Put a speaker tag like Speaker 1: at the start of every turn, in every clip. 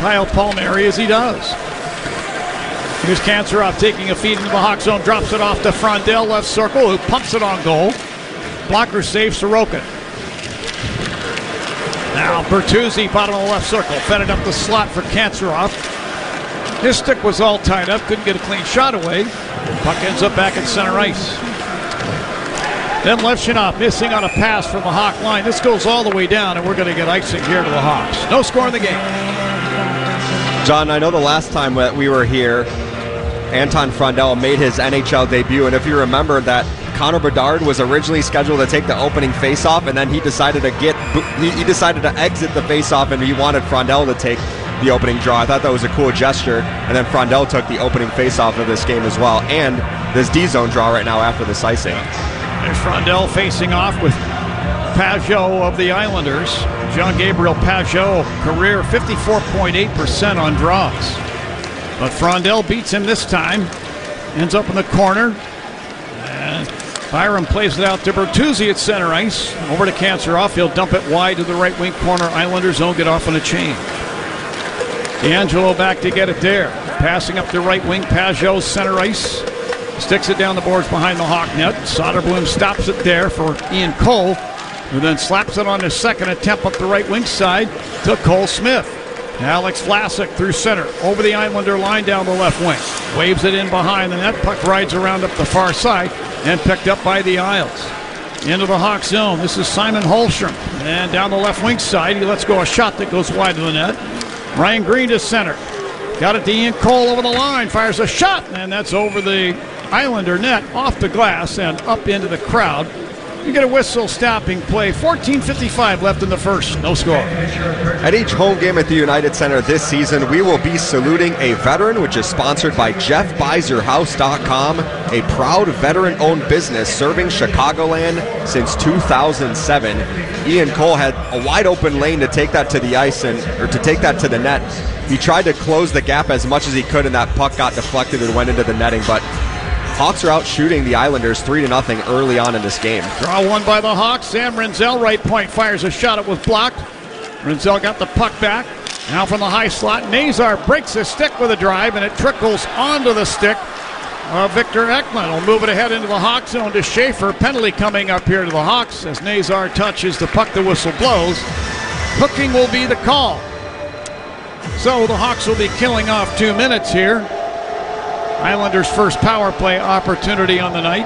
Speaker 1: Kyle Palmieri as he does. Here's Kanserov taking a feed into the Hawk zone, drops it off to Frondell, left circle, who pumps it on goal. Blocker save Sorokin. Now Bertuzzi, bottom of the left circle, fed it up the slot for Kanserov. His stick was all tied up, couldn't get a clean shot away. Puck ends up back at center ice. Then Levshunov missing on a pass from the Hawk line. This goes all the way down, and we're going to get icing here to the Hawks. No score in the game.
Speaker 2: John, I know the last time that we were here, Anton Frondell made his NHL debut, and if you remember that Connor Bedard was originally scheduled to take the opening faceoff, and then he decided to exit the faceoff, and he wanted Frondell to take the opening draw. I thought that was a cool gesture, and then Frondell took the opening faceoff of this game as well, and this D-zone draw right now after this icing.
Speaker 1: There's Frondell facing off with Pajot of the Islanders. Jean-Gabriel Pajot, career 54.8% on draws. But Frondell beats him this time. Ends up in the corner. And Byram plays it out to Bertuzzi at center ice. Over to Kanserov. He'll dump it wide to the right wing corner. Islanders don't get off on a change. D'Angelo back to get it there. Passing up the right wing. Pajot center ice. Sticks it down the boards behind the Hawk net. Soderblom stops it there for Ian Cole, who then slaps it on his second attempt up the right wing side to Cole Smith. Alex Vlasic through center, over the Islander line down the left wing. Waves it in behind the net. Puck rides around up the far side and picked up by the Isles. Into the Hawk zone. This is Simon Holmstrom. And down the left wing side, he lets go a shot that goes wide of the net. Ryan Green to center. Got it to Ian Cole over the line. Fires a shot, and that's over the Islander net, off the glass, and up into the crowd. You get a whistle stopping play. 14:55 left in the first. No score.
Speaker 2: At each home game at the United Center this season, we will be saluting a veteran, which is sponsored by JeffBuysYourHouse.com, a proud veteran-owned business serving Chicagoland since 2007. Ian Cole had a wide-open lane to take that to the ice or to take that to the net. He tried to close the gap as much as he could, and that puck got deflected and went into the netting, but Hawks are out shooting the Islanders 3-0 early on in this game.
Speaker 1: Draw one by the Hawks. Sam Rinzel, right point, fires a shot. It was blocked. Rinzel got the puck back. Now from the high slot, Nazar breaks his stick with a drive, and it trickles onto the stick of Victor Ekman. Will move it ahead into the Hawk zone to Schaefer. Penalty coming up here to the Hawks as Nazar touches the puck. The whistle blows. Hooking will be the call. So the Hawks will be killing off 2 minutes here. Islanders' first power play opportunity on the night.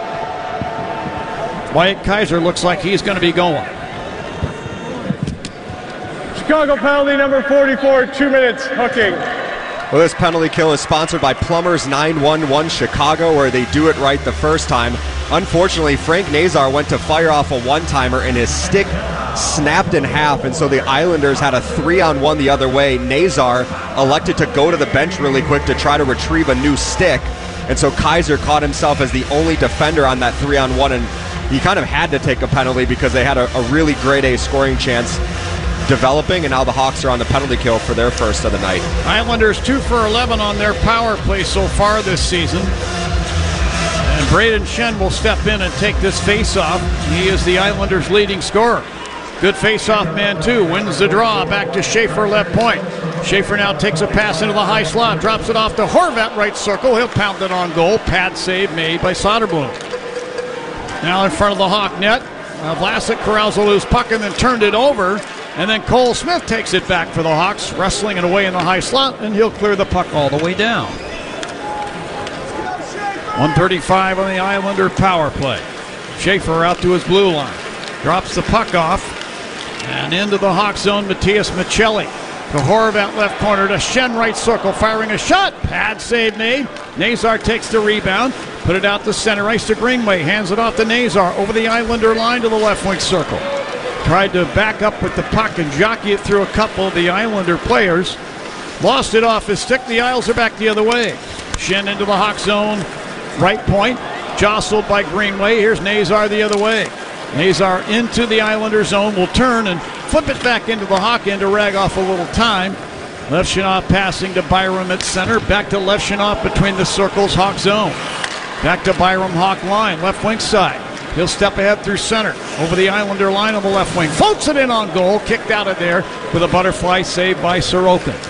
Speaker 1: Wyatt Kaiser looks like he's going to be going.
Speaker 3: Chicago penalty number 44, 2 minutes, hooking.
Speaker 2: Well, this penalty kill is sponsored by Plumbers 911 Chicago, where they do it right the first time. Unfortunately, Frank Nazar went to fire off a one-timer, and his stick snapped in half, and so the Islanders had a 3-on-1 the other way. Nazar elected to go to the bench really quick to try to retrieve a new stick, and so Kaiser caught himself as the only defender on that 3-on-1, and he kind of had to take a penalty because they had a really grade A scoring chance developing, and now the Hawks are on the penalty kill for their first of the night.
Speaker 1: Islanders 2 for 11 on their power play so far this season. And Braden Shen will step in and take this face-off. He is the Islanders' leading scorer. Good face-off man, too. Wins the draw. Back to Schaefer, left point. Schaefer now takes a pass into the high slot. Drops it off to Horvat, right circle. He'll pound it on goal. Pad save made by Soderblom. Now in front of the Hawk net. Vlasic corrals a loose puck and then turned it over. And then Cole Smith takes it back for the Hawks, wrestling it away in the high slot, and he'll clear the puck all the way down. 1:35 on the Islander power play. Schaefer out to his blue line. Drops the puck off. And into the Hawk zone, Matias Michelli. To Horvat left corner to Shen right circle, firing a shot. Pad save made. Nazar takes the rebound. Put it out to center ice to Greenway. Hands it off to Nazar over the Islander line to the left wing circle. Tried to back up with the puck and jockey it through a couple of the Islander players. Lost it off his stick. The Isles are back the other way. Shen into the Hawk zone. Right point. Jostled by Greenway. Here's Nazar the other way. Nazar into the Islander zone. Will turn and flip it back into the Hawk end to rag off a little time. Levshunov passing to Byram at center. Back to Levshunov between the circles. Hawk zone. Back to Byram, Hawk line. Left wing side. He'll step ahead through center. Over the Islander line on the left wing. Floats it in on goal. Kicked out of there with a butterfly save by Sorokin.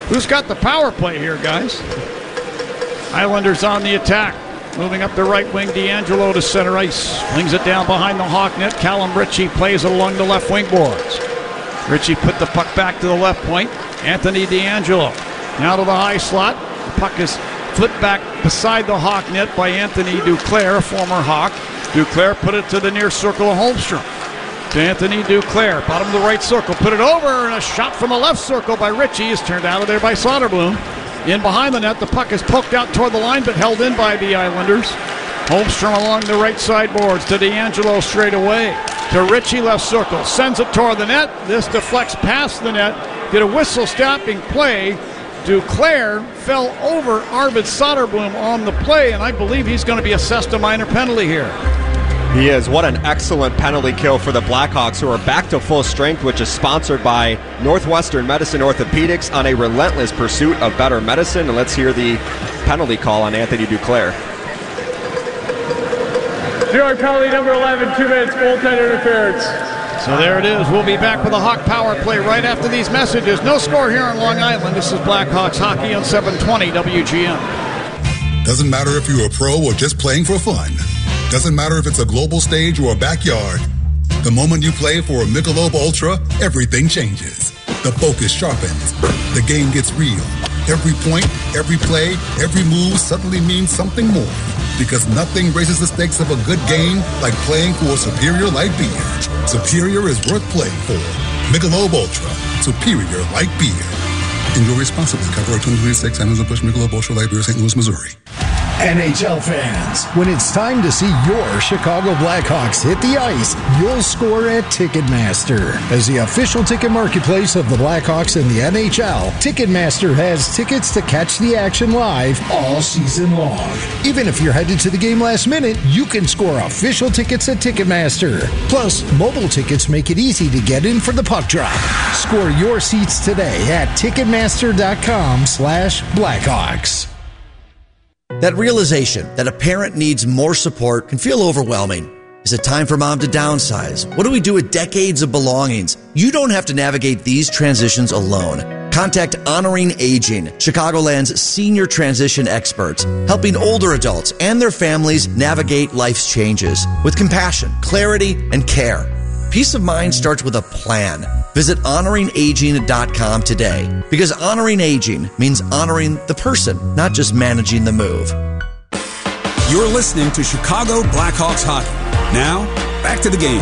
Speaker 1: Who's got the power play here, guys? Islanders on the attack. Moving up the right wing, D'Angelo to center ice. Flings it down behind the Hawk net. Callum Ritchie plays it along the left wing boards. Ritchie put the puck back to the left point. Anthony D'Angelo now to the high slot. The puck is flipped back beside the Hawk net by Anthony Duclair, a former Hawk. Duclair put it to the near circle of Holmstrom. To Anthony Duclair, bottom of the right circle, put it over, and a shot from the left circle by Ritchie is turned out of there by Soderblom. In behind the net, the puck is poked out toward the line, but held in by the Islanders. Holmstrom along the right side boards to D'Angelo straight away. To Ritchie, left circle, sends it toward the net. This deflects past the net. Did a whistle stopping play. Duclair fell over Arvid Soderblom on the play, and I believe he's going to be assessed a minor penalty here.
Speaker 2: He is. What an excellent penalty kill for the Blackhawks, who are back to full strength, which is sponsored by Northwestern Medicine Orthopedics on a relentless pursuit of better medicine. And let's hear the penalty call on Anthony Duclair.
Speaker 3: Zero penalty number 11, 2 minutes, goaltender interference.
Speaker 1: So there it is. We'll be back with a Hawk power play right after these messages. No score here on Long Island. This is Blackhawks hockey on 720 WGN.
Speaker 4: Doesn't matter if you're a pro or just playing for fun. Doesn't matter if it's a global stage or a backyard. The moment you play for a Michelob Ultra, everything changes. The focus sharpens. The game gets real. Every point, every play, every move suddenly means something more. Because nothing raises the stakes of a good game like playing for a Superior Light Beer. Superior is worth playing for. Michelob Ultra. Superior Light Beer. Enjoy responsibly. Copyright 2026. Anheuser-Busch Michelob Ultra Light Beer, St. Louis, Missouri.
Speaker 5: NHL fans, when it's time to see your Chicago Blackhawks hit the ice, you'll score at Ticketmaster. As the official ticket marketplace of the Blackhawks and the NHL, Ticketmaster has tickets to catch the action live all season long. Even if you're headed to the game last minute, you can score official tickets at Ticketmaster. Plus, mobile tickets make it easy to get in for the puck drop. Score your seats today at Ticketmaster.com/Blackhawks.
Speaker 6: That realization that a parent needs more support can feel overwhelming. Is it time for mom to downsize? What do we do with decades of belongings? You don't have to navigate these transitions alone. Contact Honoring Aging, Chicagoland's senior transition experts, helping older adults and their families navigate life's changes with compassion, clarity, and care. Peace of mind starts with a plan. Visit honoringaging.com today, because honoring aging means honoring the person, not just managing the move.
Speaker 7: You're listening to Chicago Blackhawks hockey. Now, back to the game.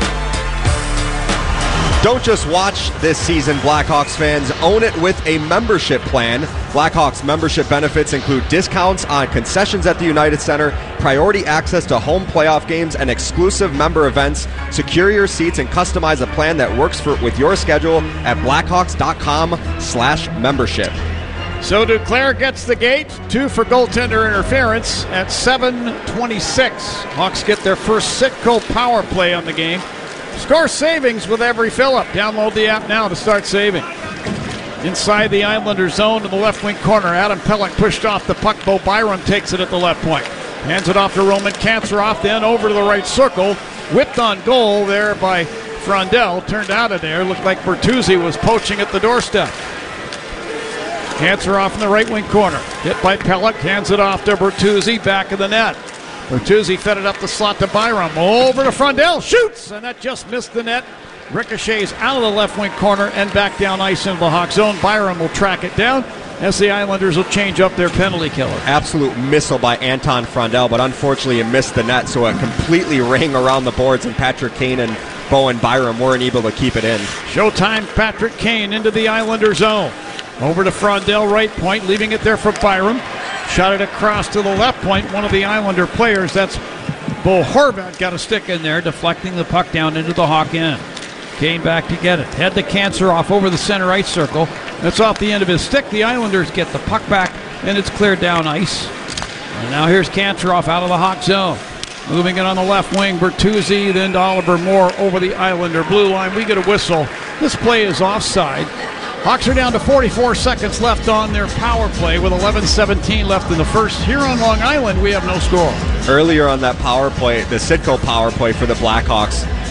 Speaker 2: Don't just watch this season, Blackhawks fans. Own it with a membership plan. Blackhawks membership benefits include discounts on concessions at the United Center, priority access to home playoff games, and exclusive member events. Secure your seats and customize a plan that works with your schedule at blackhawks.com/membership.
Speaker 1: So Duclair gets the gate, 2 for goaltender interference at 7:26. Hawks get their first Citco power play on the game. Score savings with every fill-up. Download the app now to start saving. Inside the Islander zone in the left wing corner, Adam Pelech pushed off the puck. Bo Byram takes it at the left point. Hands it off to Roman Kantsarov, then over to the right circle. Whipped on goal there by Frondell. Turned out of there. Looked like Bertuzzi was poaching at the doorstep. Kantsarov in the right wing corner. Hit by Pelech. Hands it off to Bertuzzi. Back of the net. Bertuzzi fed it up the slot to Byram. Over to Frondell. Shoots! And that just missed the net. Ricochets out of the left wing corner and back down ice into the Hawk zone. Byram will track it down as the Islanders will change up their penalty killer.
Speaker 2: Absolute missile by Anton Frondell, but unfortunately it missed the net, so it completely rang around the boards, and Patrick Kane and Bowen Byram weren't able to keep it in.
Speaker 1: Showtime, Patrick Kane into the Islander zone. Over to Frondell, right point, leaving it there for Byram. Shot it across to the left point. One of the Islander players, that's Bo Horvat, got a stick in there, deflecting the puck down into the Hawk end. Kane back to get it. Head to Kantsarov over the center ice circle. That's off the end of his stick. The Islanders get the puck back, and it's cleared down ice. And now here's Kantsarov out of the Hawk zone. Moving it on the left wing, Bertuzzi, then to Oliver Moore over the Islander blue line. We get a whistle. This play is offside. Hawks are down to 44 seconds left on their power play with 11:17 left in the first. Here on Long Island, we have no score.
Speaker 2: Earlier on that power play, the Citco power play for the Blackhawks,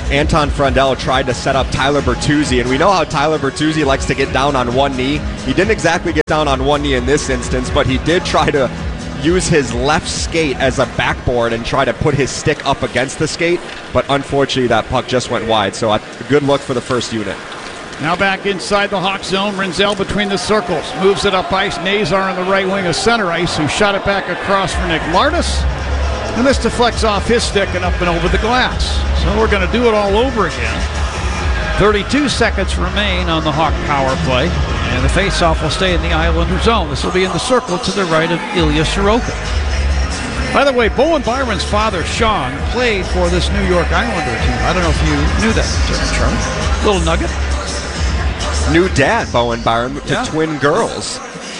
Speaker 2: Anton Frondell tried to set up Tyler Bertuzzi, and we know how Tyler Bertuzzi likes to get down on one knee. He didn't exactly get down on one knee in this instance, but he did try to use his left skate as a backboard and try to put his stick up against the skate, but unfortunately that puck just went wide, so a good look for the first unit.
Speaker 1: Now back inside the Hawk zone. Renzel between the circles. Moves it up ice. Nazar on the right wing of center ice, who shot it back across for Nick Lardis. And this deflects off his stick and up and over the glass. So we're going to do it all over again. 32 seconds remain on the Hawk power play. And the faceoff will stay in the Islander zone. This will be in the circle to the right of Ilya Sorokin. By the way, Bowen Byron's father, Sean, played for this New York Islander team. I don't know if you knew that, Charlie. Little nugget.
Speaker 2: New dad, Bowen Byron, to twin girls.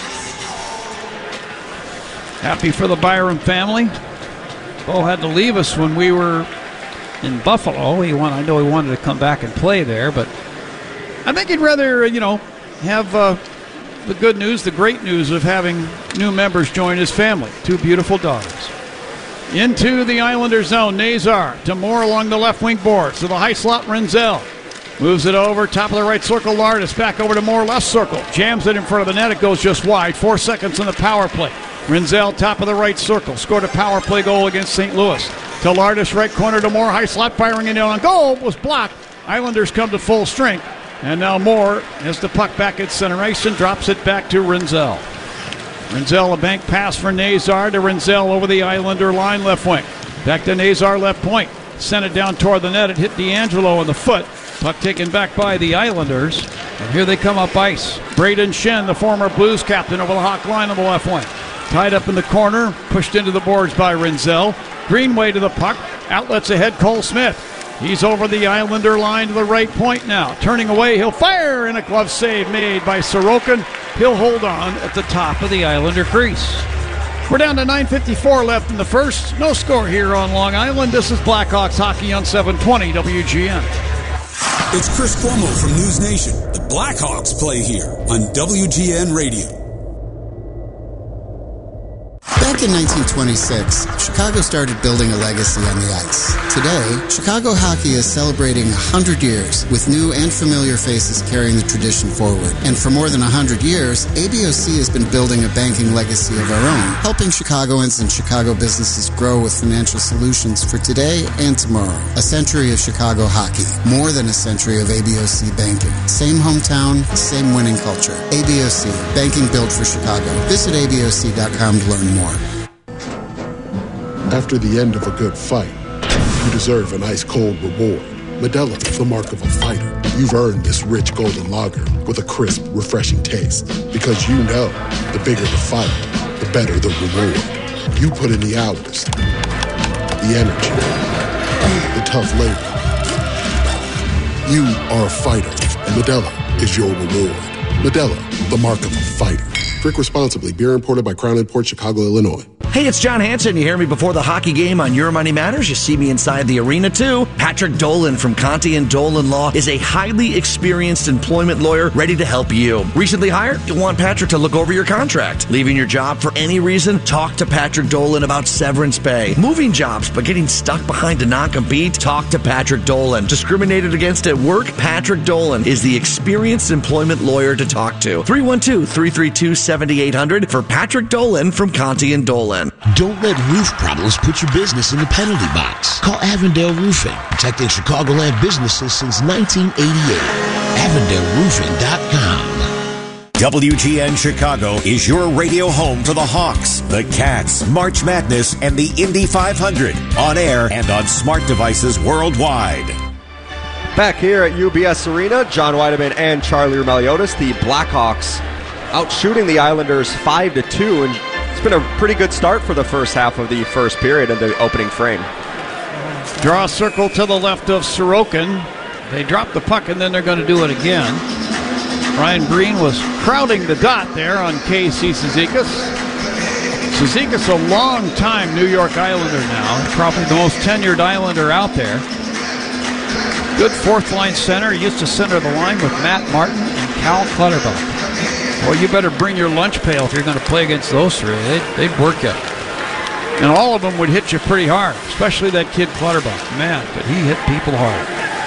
Speaker 1: Happy for the Byron family. Bo had to leave us when we were in Buffalo. I know he wanted to come back and play there, but I think he'd rather, have the good news, the great news of having new members join his family. 2 beautiful daughters. Into the Islander zone, Nazar to Moore along the left wing boards to the high slot, Renzel. Moves it over, top of the right circle, Lardis back over to Moore, left circle. Jams it in front of the net, it goes just wide. 4 seconds on the power play. Renzel, top of the right circle, scored a power play goal against St. Louis. To Lardis, right corner to Moore, high slot, firing it on goal, was blocked. Islanders come to full strength. And now Moore has the puck back at center ice and drops it back to Renzel. Renzel, a bank pass for Nazar to Renzel over the Islander line, left wing. Back to Nazar, left point. Sent it down toward the net. It hit D'Angelo in the foot. Puck taken back by the Islanders. And here they come up ice. Braden Shen, the former Blues captain, over the Hawk line on the left wing. Tied up in the corner, pushed into the boards by Renzel. Greenway to the puck. Outlets ahead, Cole Smith. He's over the Islander line to the right point now. Turning away, he'll fire, and a glove save made by Sorokin. He'll hold on at the top of the Islander crease. We're down to 9:54 left in the first. No score here on Long Island. This is Blackhawks hockey on 720 WGN.
Speaker 7: It's Chris Cuomo from News Nation. The Blackhawks play here on WGN Radio.
Speaker 8: Back in 1926, Chicago started building a legacy on the ice. Today, Chicago hockey is celebrating 100 years with new and familiar faces carrying the tradition forward. And for more than 100 years, ABOC has been building a banking legacy of our own, helping Chicagoans and Chicago businesses grow with financial solutions for today and tomorrow. A century of Chicago hockey, more than a century of ABOC banking. Same hometown, same winning culture. ABOC, banking built for Chicago. Visit ABOC.com to learn more.
Speaker 9: After the end of a good fight, you deserve an ice-cold reward. Modelo, the mark of a fighter. You've earned this rich golden lager with a crisp, refreshing taste. Because you know, the bigger the fight, the better the reward. You put in the hours, the energy, the tough labor. You are a fighter, and Modelo is your reward. Modelo, the mark of a fighter. Drink responsibly. Beer imported by Crown Imports, Chicago, Illinois.
Speaker 6: Hey, it's John Hansen. You hear me before the hockey game on Your Money Matters. You see me inside the arena, too. Patrick Dolan from Conti & Dolan Law is a highly experienced employment lawyer ready to help you. Recently hired? You want Patrick to look over your contract. Leaving your job for any reason? Talk to Patrick Dolan about severance pay. Moving jobs but getting stuck behind a non-compete? Talk to Patrick Dolan. Discriminated against at work? Patrick Dolan is the experienced employment lawyer to talk to. 312-332-7800 for Patrick Dolan from Conti & Dolan.
Speaker 10: Don't let roof problems put your business in the penalty box. Call Avondale Roofing, protecting Chicagoland businesses since 1988. AvondaleRoofing.com.
Speaker 11: WGN Chicago is your radio home for the Hawks, the Cats, March Madness, and the Indy 500. On air and on smart devices worldwide.
Speaker 2: Back here at UBS Arena, John Weideman and Charlie Roumeliotis, the Blackhawks out shooting the Islanders 5-2, and it's been a pretty good start for the first half of the first period in the opening frame.
Speaker 1: Draw a circle to the left of Sorokin. They drop the puck, and then they're going to do it again. Ryan Green was crowding the dot there on Casey Cizikas. Cizikas, a long-time New York Islander now, probably the most tenured Islander out there. Good fourth-line center. He used to center the line with Matt Martin and Cal Clutterbuck. Well, you better bring your lunch pail if you're going to play against those three. They'd work you. And all of them would hit you pretty hard, especially that kid Clutterbuck. Man, but he hit people hard.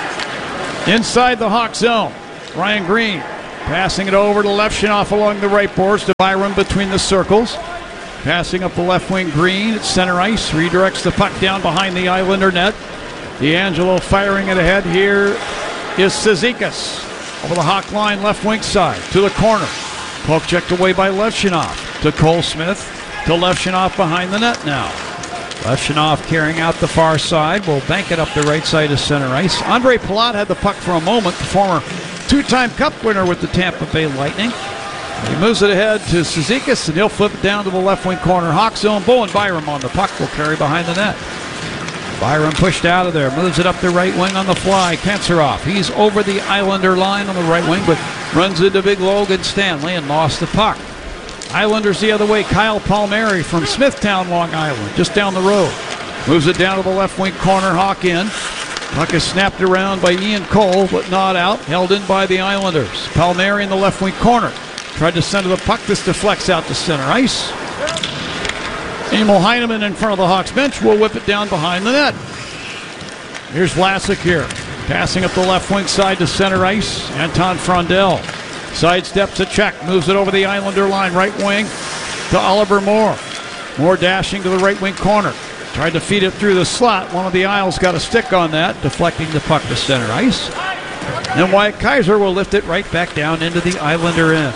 Speaker 1: Inside the Hawk zone, Ryan Green passing it over to Levshinoff along the right boards to Byram between the circles. Passing up the left wing, Green at center ice. Redirects the puck down behind the Islander net. D'Angelo firing it ahead. Here is Cizikas over the Hawk line, left wing side to the corner. Poke checked away by Levshinoff to Cole Smith to Levshinoff behind the net now. Levshinoff carrying out the far side. Will bank it up the right side of center ice. Andre Palat had the puck for a moment. The former two-time Cup winner with the Tampa Bay Lightning. He moves it ahead to Cizikas, and he'll flip it down to the left wing corner. Hawk zone. Bowen Byram on the puck will carry behind the net. Byram pushed out of there, moves it up the right wing on the fly. Kanserov, he's over the Islander line on the right wing, but runs into big Logan Stanley and lost the puck. Islanders the other way. Kyle Palmieri from Smithtown, Long Island, just down the road. Moves it down to the left wing corner. Hawk in. Puck is snapped around by Ian Cole, but not out. Held in by the Islanders. Palmieri in the left wing corner. Tried to center the puck. This deflects out to center ice. Emil Heineman in front of the Hawks bench will whip it down behind the net. Here's Vlasic here. Passing up the left wing side to center ice. Anton Frondell sidesteps a check. Moves it over the Islander line. Right wing to Oliver Moore. Moore dashing to the right wing corner. Tried to feed it through the slot. One of the Isles got a stick on that, deflecting the puck to center ice. And Wyatt Kaiser will lift it right back down into the Islander end.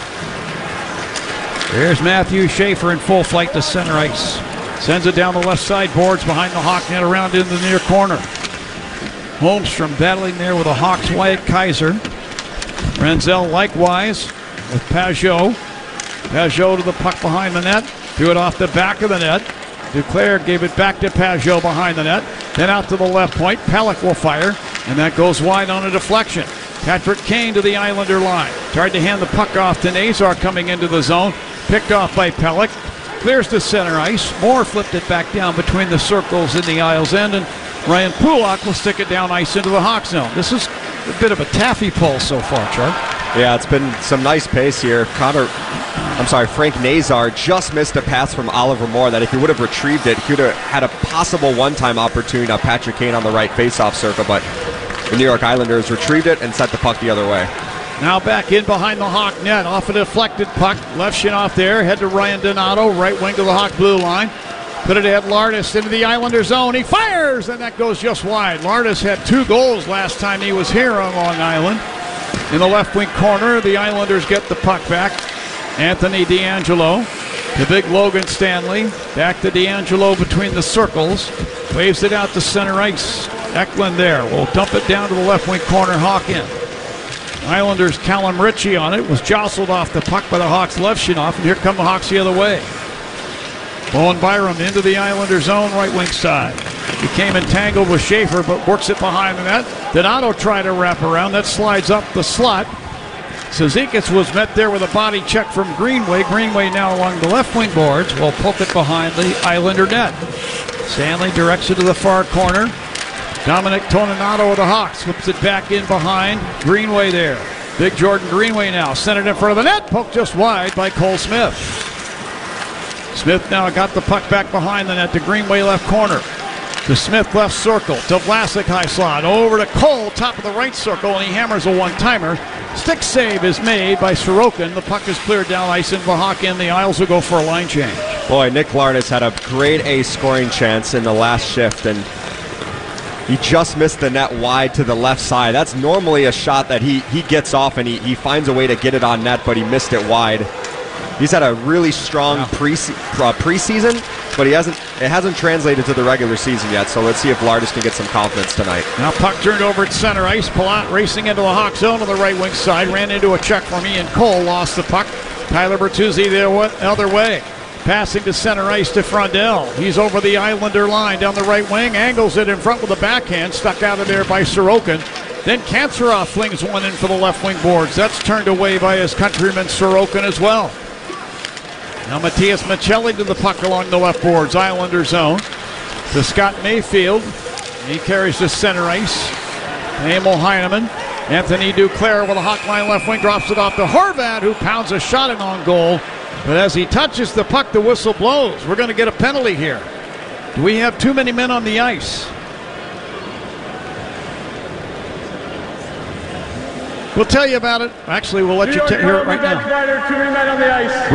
Speaker 1: There's Matthew Schaefer in full flight to center ice. Sends it down the left side boards behind the Hawk net around in the near corner. Holmstrom battling there with the Hawks' Wyatt Kaiser. Renzel likewise with Pajot. Pajot to the puck behind the net. Threw it off the back of the net. Duclair gave it back to Pajot behind the net. Then out to the left point. Pelech will fire. And that goes wide on a deflection. Patrick Kane to the Islander line. Tried to hand the puck off to Nazar coming into the zone. Picked off by Pelech. Clears to center ice. Moore flipped it back down between the circles in the Isles end. And Ryan Pulak will stick it down ice into the Hawk zone. This is a bit of a taffy pull so far, Chuck.
Speaker 2: Yeah, it's been some nice pace here. Frank Nazar just missed a pass from Oliver Moore that if he would have retrieved it, he would have had a possible one-time opportunity. Now Patrick Kane on the right face-off circle, but the New York Islanders retrieved it and sent the puck the other way.
Speaker 1: Now back in behind the Hawk net, off a deflected puck. Levshinoff there, head to Ryan Donato, right wing to the Hawk blue line. Put it ahead Lardis into the Islander zone. He fires, and that goes just wide. Lardis had 2 goals last time he was here on Long Island. In the left wing corner, the Islanders get the puck back. Anthony D'Angelo to big Logan Stanley. Back to D'Angelo between the circles. Waves it out to center ice. Eklund there will dump it down to the left wing corner. Hawk in. Islanders' Callum Ritchie on it. Was jostled off the puck by the Hawks' Levshinoff, and here come the Hawks the other way. Bowen Byram into the Islander zone, right wing side. He came entangled with Schaefer, but works it behind the net. Donato tried to wrap around. That slides up the slot. Cizikas was met there with a body check from Greenway. Greenway now along the left wing boards will poke it behind the Islander net. Stanley directs it to the far corner. Dominic Toninato of the Hawks flips it back in behind Greenway there. Big Jordan Greenway now sent it in front of the net. Poked just wide by Cole Smith. Smith now got the puck back behind the net to Greenway left corner. To Smith left circle. To Vlasic high slot. Over to Cole, top of the right circle, and he hammers a one-timer. Stick save is made by Sorokin. The puck is cleared down ice into the Hawk end. The Isles will go for a line change.
Speaker 2: Boy, Nick Lardis had a grade A scoring chance in the last shift, and he just missed the net wide to the left side. That's normally a shot that he gets off and he finds a way to get it on net, but he missed it wide. He's had a really strong preseason, but it hasn't translated to the regular season yet, so let's see if Lardis can get some confidence tonight.
Speaker 1: Now puck turned over at center ice. Palat racing into the Hawk zone on the right wing side. Ran into a check from Ian Cole. Lost the puck. Tyler Bertuzzi the other way. Passing to center ice to Frondell. He's over the Islander line down the right wing. Angles it in front with a backhand. Stuck out of there by Sorokin. Then Kanserov flings one in for the left wing boards. That's turned away by his countryman Sorokin as well. Now Matias Michelli to the puck along the left boards. Islander zone. To Scott Mayfield. He carries to center ice. Emil Heineman. Anthony Duclair with a Hawk line left wing. Drops it off to Horvat, who pounds a shot in on goal. But as he touches the puck, the whistle blows. We're going to get a penalty here. Do we have too many men on the ice? We'll tell you about it. Actually, we'll let you hear it right now.
Speaker 3: Too many men on the ice.